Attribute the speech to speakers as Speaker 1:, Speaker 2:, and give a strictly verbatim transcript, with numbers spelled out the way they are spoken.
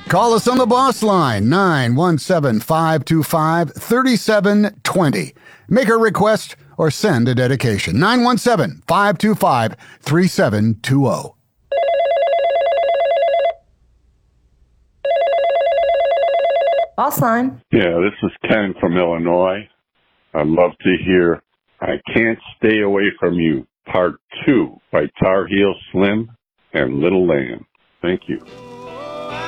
Speaker 1: Call us on the boss line, nine one seven, five two five, three seven two zero. Make a request or send a dedication, nine one seven, five two five, three seven two zero.
Speaker 2: Boss line.
Speaker 3: Yeah, this is Ken from Illinois. I'd love to hear I Can't Stay Away From You, Part two by Tar Heel Slim and Little Lamb. Thank you.